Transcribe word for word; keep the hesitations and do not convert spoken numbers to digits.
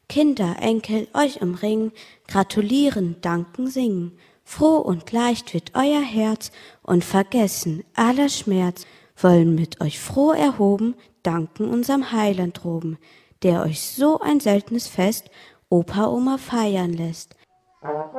Kinder, Enkel euch umringen, gratulieren, danken, singen. Froh und leicht wird euer Herz und vergessen aller Schmerz, wollen mit euch froh erhoben danken unserem Heiland droben, der euch so ein seltnes Fest Opa, Oma feiern lässt.